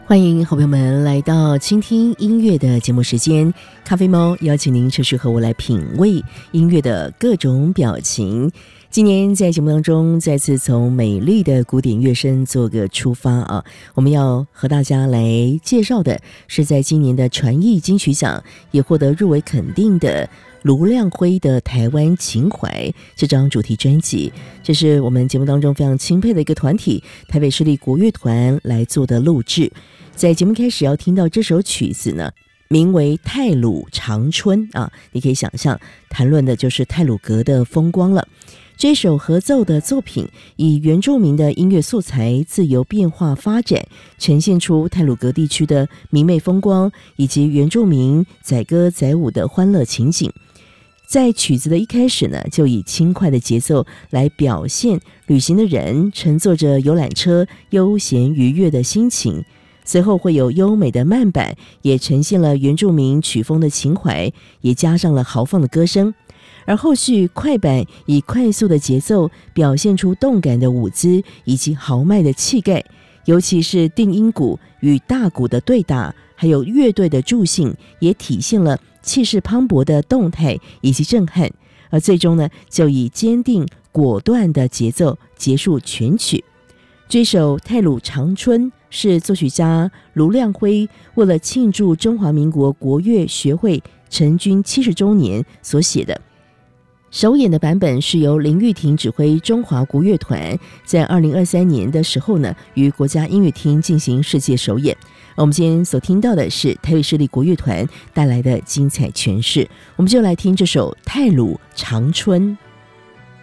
欢迎好朋友们来到倾听音乐的节目时间，咖啡猫邀请您持续和我来品味音乐的各种表情。今年在节目当中再次从美丽的古典乐声做个出发啊，我们要和大家来介绍的是在今年的传艺金曲奖也获得入围肯定的卢亮辉的台湾情怀这张主题专辑，这是我们节目当中非常钦佩的一个团体台北市立国乐团来做的录制。在节目开始要听到这首曲子呢，名为《太鲁长春》啊，你可以想象谈论的就是太鲁阁的风光了。这首合奏的作品以原住民的音乐素材自由变化发展，呈现出太鲁阁地区的明媚风光以及原住民载歌载舞的欢乐情景。在曲子的一开始呢，就以轻快的节奏来表现旅行的人乘坐着游览车悠闲愉悦的心情，随后会有优美的慢板，也呈现了原住民曲风的情怀，也加上了豪放的歌声。而后续快板以快速的节奏表现出动感的舞姿以及豪迈的气概，尤其是定音鼓与大鼓的对打，还有乐队的助兴，也体现了气势磅礴的动态以及震撼。而最终呢，就以坚定果断的节奏结束全曲。这首《太鲁长春》是作曲家卢亮辉为了庆祝中华民国国乐学会成军70周年所写的。首演的版本是由林玉婷指挥中华国乐团，在2023年的时候呢，于国家音乐厅进行世界首演。我们今天所听到的是台北市立国乐团带来的精彩诠释，我们就来听这首《太鲁长春》。